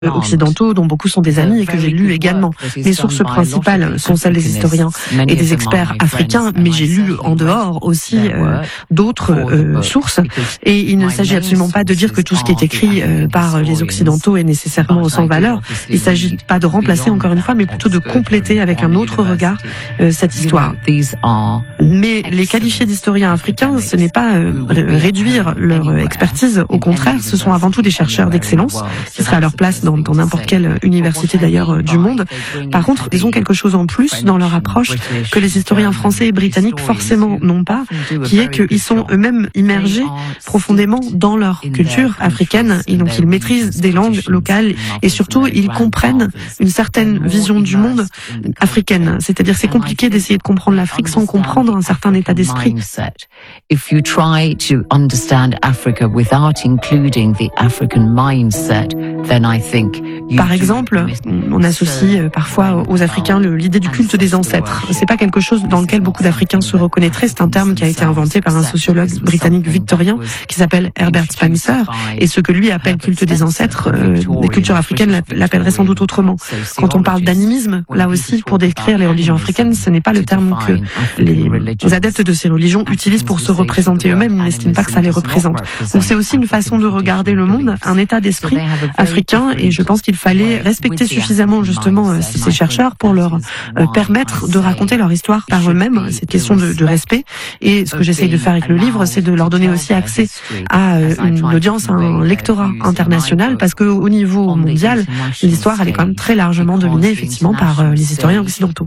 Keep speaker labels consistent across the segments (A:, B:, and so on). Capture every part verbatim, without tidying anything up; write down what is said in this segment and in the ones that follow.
A: occidentaux dont beaucoup sont des amis et que j'ai lus également. Les sources principales sont celles des historiens et des experts africains, mais j'ai lu en dehors aussi euh, d'autres euh, sources. Et il ne s'agit absolument pas de dire que tout ce qui est écrit euh, par les occidentaux est nécessairement sans valeur. Il ne s'agit pas de remplacer encore une fois, mais plutôt de compléter avec un autre regard euh, cette histoire. Mais les qualifier d'historiens africains, ce n'est pas euh, réduire leur expertise. Au contraire, ce sont avant tout des chercheurs d'excellence qui seraient à leur place dans dans n'importe quelle université d'ailleurs du monde. Par contre, ils ont quelque chose en plus dans leur approche que les historiens français et britanniques forcément n'ont pas, qui est qu'ils sont eux-mêmes immergés profondément dans leur culture africaine et donc ils maîtrisent des langues locales et surtout ils comprennent une certaine vision du monde africaine. C'est-à-dire c'est compliqué d'essayer de comprendre l'Afrique sans comprendre un certain état d'esprit.
B: If you try to understand Africa without including the African mindset, then I think
A: Par exemple, on associe parfois aux Africains l'idée du culte des ancêtres. C'est pas quelque chose dans lequel beaucoup d'Africains se reconnaîtraient. C'est un terme qui a été inventé par un sociologue britannique victorien qui s'appelle Herbert Spencer. Et ce que lui appelle culte des ancêtres, euh, les cultures africaines l'appelleraient sans doute autrement. Quand on parle d'animisme, là aussi, pour décrire les religions africaines, ce n'est pas le terme que les adeptes de ces religions utilisent pour se représenter eux-mêmes. Ils n'estiment pas que ça les représente. Donc c'est aussi une façon de regarder le monde, un état d'esprit africain. Et je pense qu'il fallait respecter suffisamment justement euh, ces chercheurs pour leur euh, permettre de raconter leur histoire par eux-mêmes. C'est une question de, de respect. Et ce que j'essaye de faire avec le livre, c'est de leur donner aussi accès à euh, une audience, à un lectorat international, parce que au niveau mondial, l'histoire elle est quand même très largement dominée effectivement par euh, les historiens occidentaux.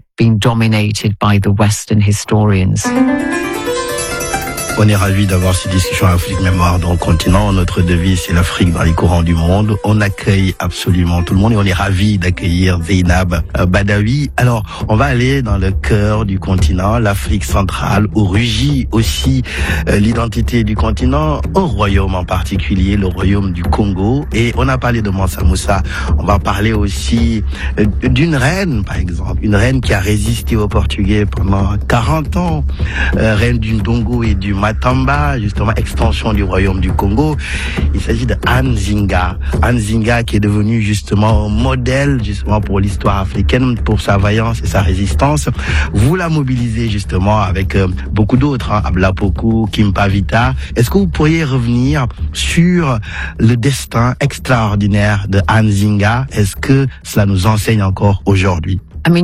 C: On est ravis d'avoir ces discussions Afrique Mémoire dans le continent. Notre devise, c'est l'Afrique dans les courants du monde. On accueille absolument tout le monde et on est ravis d'accueillir Zeynab Badawi. Alors, on va aller dans le cœur du continent, l'Afrique centrale, où rugit aussi euh, l'identité du continent, un royaume en particulier, le royaume du Congo. Et on a parlé de Mansa Moussa. On va parler aussi euh, d'une reine, par exemple. Une reine qui a résisté aux Portugais pendant quarante ans. Euh, reine du Ndongo et du Matamba, justement, extension du royaume du Congo. Il s'agit de Anne Zinga. Anne Zinga qui est devenue justement un modèle justement pour l'histoire africaine, pour sa vaillance et sa résistance. Vous la mobilisez justement avec euh, beaucoup d'autres, hein, Abla Poku, Kimpa Vita. Est-ce que vous pourriez revenir sur le destin extraordinaire de Anne Zinga? Est-ce que cela nous enseigne encore aujourd'hui?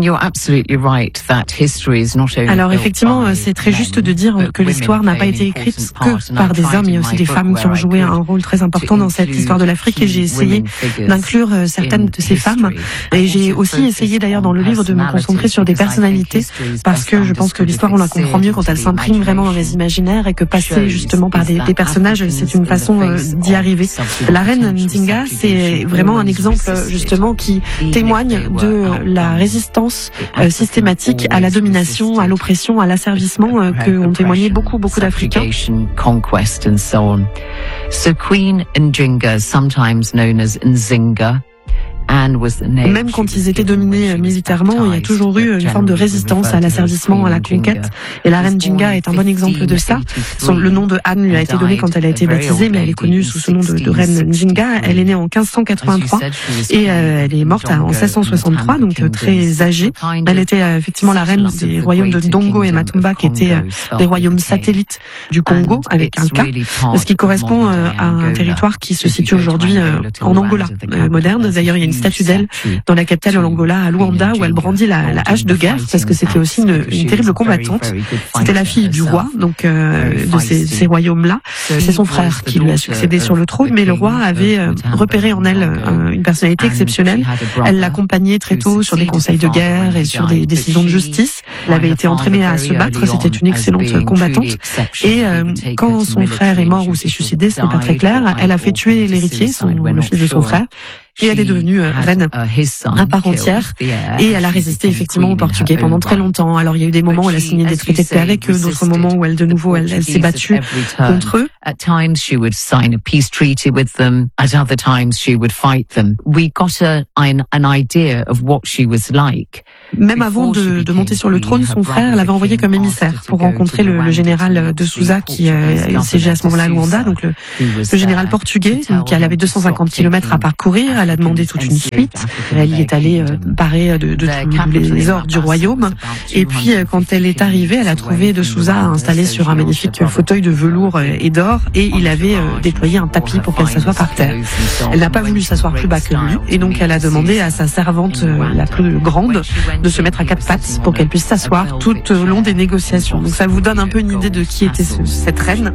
A: Alors effectivement, c'est très juste de dire que l'histoire n'a pas été écrite que par des hommes. Il y a aussi des femmes qui ont joué un rôle très important dans cette histoire de l'Afrique et j'ai essayé d'inclure certaines de ces femmes. Et j'ai aussi essayé d'ailleurs dans le livre de me concentrer sur des personnalités parce que je pense que l'histoire on la comprend mieux quand elle s'imprime vraiment dans les imaginaires et que passer justement par des, des personnages, c'est une façon euh, d'y arriver. La reine Nzinga, c'est vraiment un exemple justement qui témoigne de la résistance Euh, systématique à la domination, à l'oppression, à l'asservissement euh, que ont témoigné beaucoup, beaucoup d'Africains.
B: So Queen Nzinga, sometimes known as Nzinga,
A: Même quand ils étaient dominés militairement, il y a toujours eu une forme de résistance à l'asservissement, à la conquête. Et la reine Nzinga est un bon exemple de ça. Son, le nom de Anne lui a été donné quand elle a été baptisée, mais elle est connue sous ce nom de, de reine Nzinga. Elle est née en quinze cent quatre-vingt-trois et euh, elle est morte en seize cent soixante-trois, donc euh, très âgée. Elle était euh, effectivement la reine des royaumes de Ndongo et Matamba, qui étaient euh, des royaumes satellites du Congo, avec un K, ce qui correspond euh, à un territoire qui se situe aujourd'hui euh, en Angola euh, moderne. D'ailleurs, il y a une statue d'elle dans la capitale de l'Angola, à Luanda, où elle brandit la, la hache de guerre, parce que c'était aussi une, une terrible combattante. C'était la fille du roi, donc euh, de ces, ces royaumes-là. C'est son frère qui lui a succédé sur le trône, mais le roi avait euh, repéré en elle euh, une personnalité exceptionnelle. Elle l'accompagnait très tôt sur des conseils de guerre et sur des décisions de justice. Elle avait été entraînée à se battre, c'était une excellente combattante. Et euh, quand son frère est mort ou s'est suicidé, ce n'est pas très clair, elle a fait tuer l'héritier, le fils de son frère. Et elle est devenue euh, reine à part entière et elle a résisté effectivement aux Portugais pendant très longtemps. Alors il y a eu des moments où elle a signé des traités de paix avec eux, d'autres moments où elle de nouveau elle, elle s'est battue contre eux.
B: At times she would sign a peace treaty with them, at other times she would fight them. We got a, an, an idea of what she was like.
A: Même avant de, de monter sur le trône, son frère l'avait envoyé comme émissaire pour rencontrer le, le général de Souza qui euh, siégeait à ce moment-là à Luanda, donc le, le général portugais. Donc elle avait deux cent cinquante kilomètres à parcourir. Elle elle a demandé toute une suite. Elle y est allée euh, parée de, de tous les ors du royaume. Et puis, euh, quand elle est arrivée, elle a trouvé de Souza installé sur un magnifique fauteuil de velours et d'or, et il avait euh, déployé un tapis pour qu'elle s'assoie par terre. Elle n'a pas voulu s'asseoir plus bas que lui, et donc elle a demandé à sa servante euh, la plus grande de se mettre à quatre pattes pour qu'elle puisse s'asseoir tout au long des négociations. Donc ça vous donne un peu une idée de qui était ce, cette reine.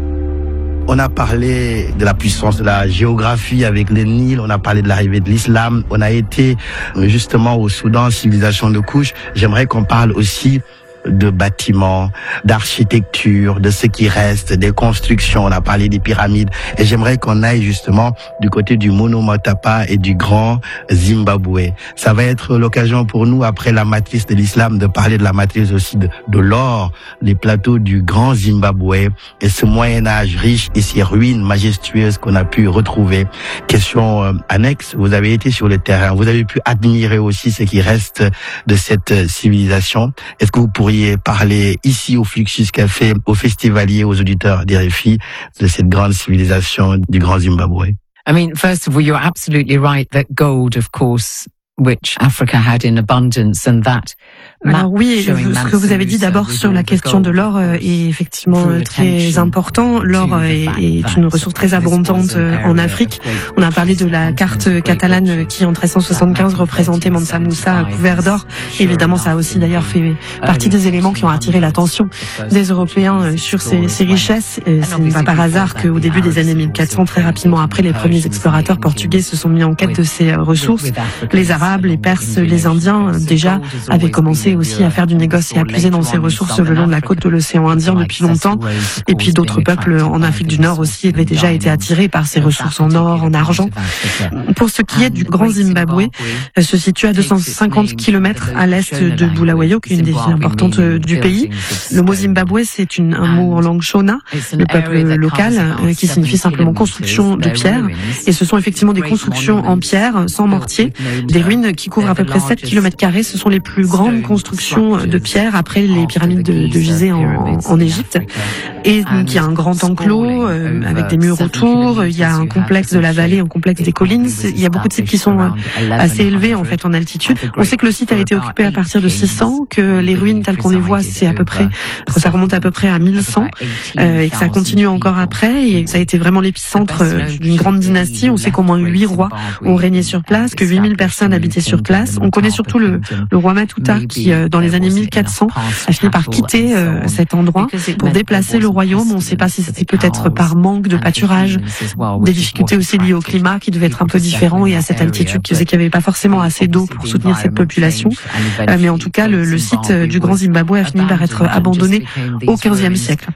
C: On a parlé de la puissance de la géographie avec le Nil, on a parlé de l'arrivée de l'islam, on a été justement au Soudan, civilisation de couche. J'aimerais qu'on parle aussi de bâtiments, d'architecture, de ce qui reste, des constructions. On a parlé des pyramides. Et j'aimerais qu'on aille justement du côté du Mono Motapa et du Grand Zimbabwe. Ça va être l'occasion pour nous, après la matrice de l'islam, de parler de la matrice aussi de, de l'or, les plateaux du Grand Zimbabwe et ce Moyen-Âge riche et ces ruines majestueuses qu'on a pu retrouver. Question euh, annexe, vous avez été sur le terrain, vous avez pu admirer aussi ce qui reste de cette civilisation. Est-ce que vous pourriez parler ici au Fluxus Café, aux festivaliers, aux auditeurs d'R F I, de cette grande civilisation du Grand Zimbabwe?
B: I mean, first of all, you're absolutely right that gold, of course, which Africa had in abundance, and that
A: Alors oui, ce que vous avez dit d'abord sur la question de l'or est effectivement très important. L'or est, est une ressource très abondante en Afrique. On a parlé de la carte catalane qui en treize cent soixante-quinze représentait Mansa Moussa couvert d'or. Évidemment, ça a aussi d'ailleurs fait partie des éléments qui ont attiré l'attention des Européens sur ces, ces richesses. Ce n'est pas par hasard qu'au début des années mille quatre cents, très rapidement après, les premiers explorateurs portugais se sont mis en quête de ces ressources. Les Arabes, les Perses, les Indiens déjà avaient commencé aussi à faire du négoce et à puiser dans ces ressources le long de la côte de l'océan Indien depuis longtemps. Et puis d'autres peuples en Afrique du Nord aussi avaient déjà été attirés par ces ressources en or, en argent. Pour ce qui est du Grand Zimbabwe, se situe à deux cent cinquante kilomètres à l'est de Bulawayo, qui est une des villes importantes du pays. Le mot Zimbabwe, c'est une, un mot en langue Shona, le peuple local, qui signifie simplement construction de pierre. Et ce sont effectivement des constructions en pierre, sans mortier, des ruines qui couvrent à peu près sept kilomètres carrés. Ce sont les plus grandes constructions de pierre après les pyramides de, de Gizeh en, en Égypte. Et donc il y a un grand enclos euh, avec des murs autour, il y a un complexe de la vallée, un complexe des collines. Il y a beaucoup de sites qui sont euh, assez élevés en fait en altitude. On sait que le site a été occupé à partir de six cents, que les ruines telles qu'on les voit, c'est à peu près, ça remonte à peu près à mille cent, euh, et que ça continue encore après, et que ça a été vraiment l'épicentre d'une grande dynastie. On sait qu'au moins huit rois ont régné sur place, que huit mille personnes habitaient sur place. On connaît surtout le, le roi Matuta qui, euh, dans les années mille quatre cents, a fini par quitter euh, cet endroit pour déplacer le royaume. On ne sait pas si c'était peut-être par manque de pâturage, des difficultés aussi liées au climat qui devait être un peu différent et à cette altitude qui faisait qu'il n'y avait pas forcément assez d'eau pour soutenir cette population. Euh, mais en tout cas, le, le site du Grand Zimbabwe a fini par être abandonné au quinzième siècle.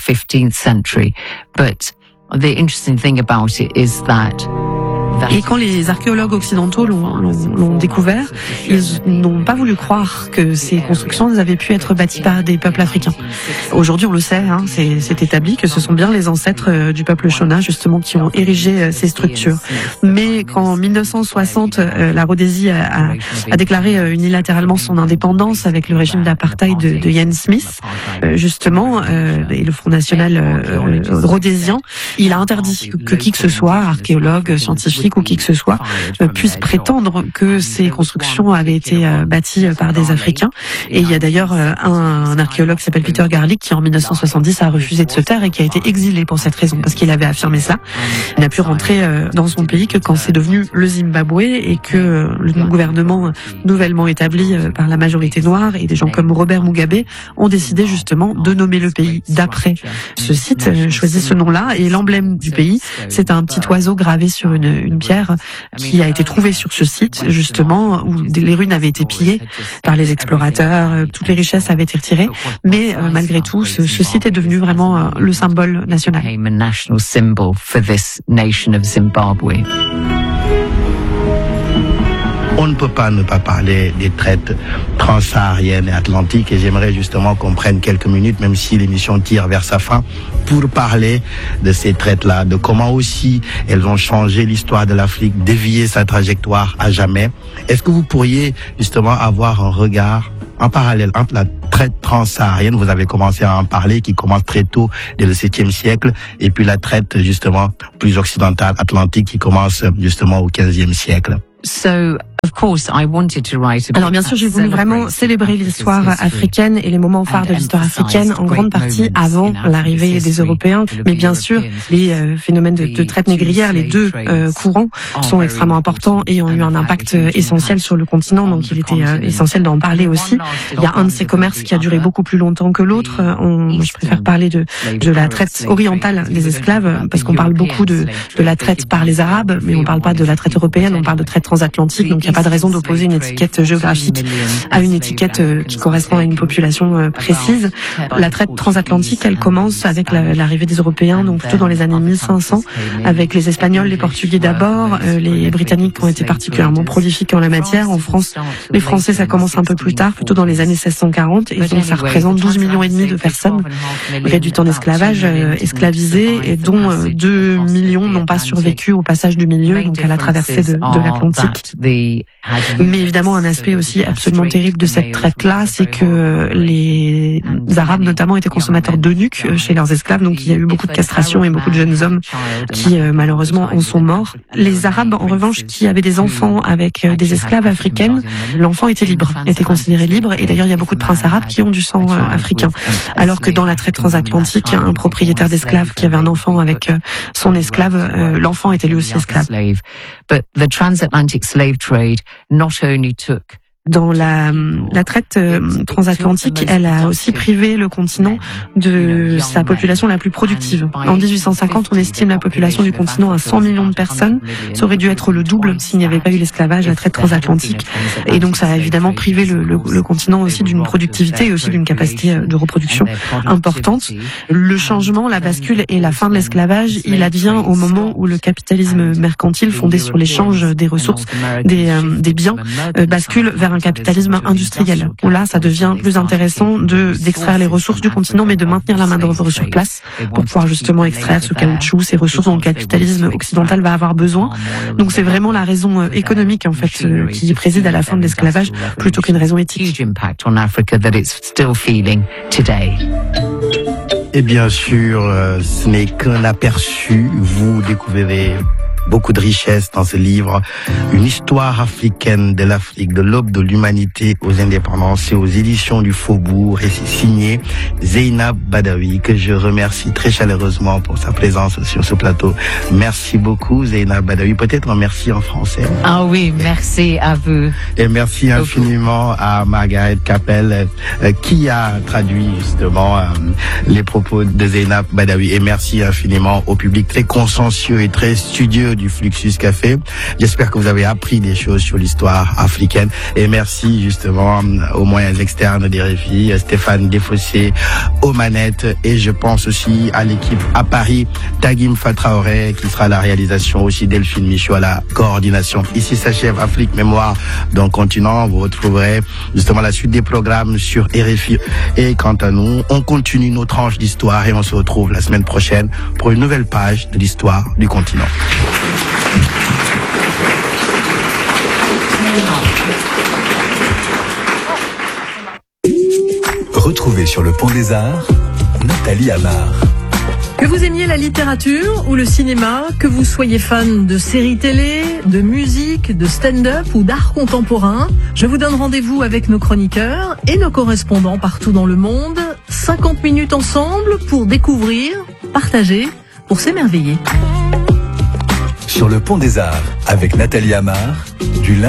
A: Et quand les archéologues occidentaux l'ont, l'ont, l'ont découvert, ils n'ont pas voulu croire que ces constructions avaient pu être bâties par des peuples africains. Aujourd'hui, on le sait, hein, c'est, c'est établi que ce sont bien les ancêtres du peuple Shona, justement, qui ont érigé ces structures. Mais quand en mille neuf cent soixante, la Rhodésie a, a, a déclaré unilatéralement son indépendance avec le régime d'apartheid de, de Ian Smith, justement, euh, et le Front National euh, rhodésien, il a interdit que, que qui que ce soit, archéologue, scientifique, ou qui que ce soit, euh, puisse prétendre que ces constructions avaient été euh, bâties par des Africains. Et il y a d'ailleurs euh, un, un archéologue qui s'appelle Peter Garlick qui en mille neuf cent soixante-dix a refusé de se taire et qui a été exilé pour cette raison, parce qu'il avait affirmé ça. Il n'a pu rentrer euh, dans son pays que quand c'est devenu le Zimbabwe et que euh, le gouvernement nouvellement établi euh, par la majorité noire et des gens comme Robert Mugabe ont décidé justement de nommer le pays d'après ce site, euh, choisi ce nom-là. Et l'emblème du pays, c'est un petit oiseau gravé sur une, une pierre qui a été trouvée sur ce site, justement, où les ruines avaient été pillées par les explorateurs, toutes les richesses avaient été retirées, mais euh, malgré tout, ce, ce site est devenu vraiment euh, le symbole national.
C: On ne peut pas ne pas parler des traites transsahariennes et atlantiques, et j'aimerais justement qu'on prenne quelques minutes, même si l'émission tire vers sa fin, pour parler de ces traites-là, de comment aussi elles ont changé l'histoire de l'Afrique, dévié sa trajectoire à jamais. Est-ce que vous pourriez justement avoir un regard en parallèle entre la traite transsaharienne, vous avez commencé à en parler, qui commence très tôt, dès le septième siècle, et puis la traite justement plus occidentale, atlantique, qui commence justement au quinzième siècle?
B: So, of course, I wanted to write
A: Alors bien sûr, j'ai voulu vraiment célébrer l'histoire africaine et les moments phares de l'histoire africaine, en grande partie avant l'arrivée des Européens. Mais bien sûr, les euh, phénomènes de, de traite négrière, les deux euh, courants, sont extrêmement importants et ont eu un impact euh, essentiel sur le continent. Donc il était euh, essentiel d'en parler aussi. Il y a un de ces commerces qui a duré beaucoup plus longtemps que l'autre. Euh, on, je préfère parler de, de la traite orientale des esclaves, parce qu'on parle beaucoup de, de la traite par les Arabes, mais on ne parle pas de la traite européenne, on parle de traite transatlantique. Donc il n'y a pas de raison d'opposer une étiquette géographique à une étiquette qui correspond à une population précise. La traite transatlantique, elle commence avec la, l'arrivée des Européens, donc plutôt dans les années mille cinq cents, avec les Espagnols, les Portugais d'abord, euh, les Britanniques ont été particulièrement prolifiques en la matière. En France, les Français, ça commence un peu plus tard, plutôt dans les années seize cent quarante, et donc ça représente douze millions et demi de personnes réduites en esclavage, euh, esclavisées, et dont euh, deux millions n'ont pas survécu au passage du milieu, donc à la traversée de, de l'Atlantique. Mais évidemment, un aspect aussi absolument terrible de cette traite-là, c'est que les Arabes notamment étaient consommateurs d'eunuques chez leurs esclaves, donc il y a eu beaucoup de castration et beaucoup de jeunes hommes qui euh, malheureusement en sont morts. Les Arabes, en revanche, qui avaient des enfants avec euh, des esclaves africaines, l'enfant était libre, était considéré libre, et d'ailleurs il y a beaucoup de princes arabes qui ont du sang euh, africain. Alors que dans la traite transatlantique, un propriétaire d'esclaves qui avait un enfant avec euh, son esclave, euh, l'enfant était lui aussi esclave.
B: But the transatlantic slave trade not only took
A: Dans la, la traite euh, transatlantique, elle a aussi privé le continent de sa population la plus productive. En dix-huit cent cinquante, on estime la population du continent à cent millions de personnes. Ça aurait dû être le double s'il n'y avait pas eu l'esclavage, la traite transatlantique. Et donc ça a évidemment privé le, le, le continent aussi d'une productivité et aussi d'une capacité de reproduction importante. Le changement, la bascule et la fin de l'esclavage, il advient au moment où le capitalisme mercantile fondé sur l'échange des ressources, des, euh, des biens, euh, bascule vers un capitalisme industriel, où là, ça devient plus intéressant de d'extraire les ressources du continent, mais de maintenir la main-d'œuvre sur place pour pouvoir justement extraire ce caoutchouc, ces ressources dont le capitalisme occidental va avoir besoin. Donc c'est vraiment la raison économique, en fait, qui préside à la fin de l'esclavage, plutôt qu'une raison éthique.
C: Et bien sûr, euh, ce n'est qu'un aperçu. Vous découvrirez beaucoup de richesse dans ce livre, une histoire africaine de l'Afrique, de l'aube de l'humanité aux indépendances, et aux éditions du Faubourg, et c'est signé Zeynab Badawi, que je remercie très chaleureusement pour sa présence sur ce plateau. Merci beaucoup Zeynab Badawi, peut-être un merci en français.
B: Ah oui, merci à vous.
C: Et merci infiniment à Margaret Capel euh, qui a traduit justement euh, les propos de Zeynab Badawi, et merci infiniment au public très consciencieux et très studieux du Fluxus Café. J'espère que vous avez appris des choses sur l'histoire africaine, et merci justement aux moyens externes des R F I, Stéphane Desfossés aux manettes, et je pense aussi à l'équipe à Paris, Tagim Fatraoré qui sera à la réalisation, aussi Delphine Michaud à la coordination. Ici s'achève Afrique Mémoire d'un continent. Vous retrouverez justement la suite des programmes sur R F I, et quant à nous, on continue nos tranches d'histoire et on se retrouve la semaine prochaine pour une nouvelle page de l'histoire du continent.
D: Retrouvez sur le Pont des Arts Nathalie Amar.
E: Que vous aimiez la littérature ou le cinéma, que vous soyez fan de séries télé, de musique, de stand-up ou d'art contemporain, je vous donne rendez-vous avec nos chroniqueurs et nos correspondants partout dans le monde. cinquante minutes ensemble pour découvrir, partager, pour s'émerveiller.
D: Sur le Pont des Arts avec Nathalie Amar, du lundi